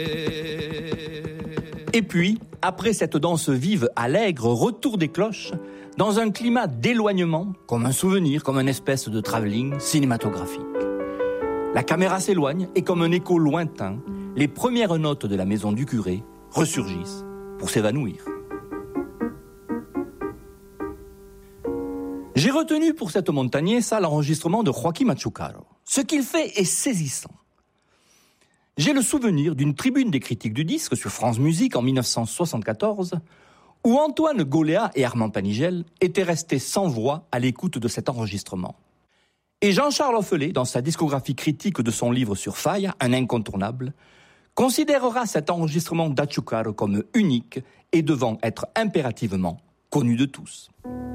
Et puis, après cette danse vive, allègre, retour des cloches, dans un climat d'éloignement, comme un souvenir, comme une espèce de travelling cinématographique. La caméra s'éloigne et comme un écho lointain, les premières notes de la maison du curé ressurgissent pour s'évanouir. J'ai retenu pour cette montagnesa l'enregistrement de Joaquín Machucaro. Ce qu'il fait est saisissant. J'ai le souvenir d'une tribune des critiques du disque sur France Musique en 1974 où Antoine Goléa et Armand Panigel étaient restés sans voix à l'écoute de cet enregistrement. Et Jean-Charles Offelet, dans sa discographie critique de son livre sur Falla, un incontournable, considérera cet enregistrement d'Achucaro comme unique et devant être impérativement connu de tous.